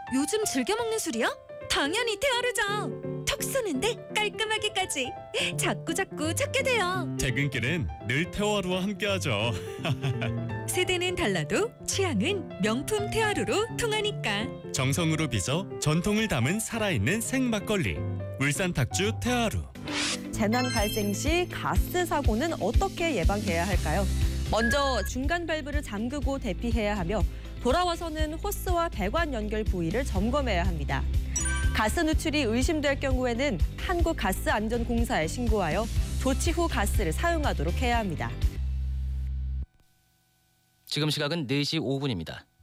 요즘 즐겨 먹는 술이야? 당연히 테아르죠. 턱 쏘는데 깔끔하게까지 자꾸 찾게 돼요. 퇴근길은 늘 테와루와 함께하죠. 세대는 달라도 취향은 명품 테아르로 통하니까. 정성으로 빚어 전통을 담은 살아있는 생막걸리. 울산 탁주 테아루. 재난 발생 시 가스 사고는 어떻게 예방해야 할까요? 먼저 중간 밸브를 잠그고 대피해야 하며 돌아와서는 호스와 배관 연결 부위를 점검해야 합니다. 가스 누출이 의심될 경우에는 한국가스안전공사에 신고하여 조치 후 가스를 사용하도록 해야 합니다. 지금 시각은 4시 5분입니다.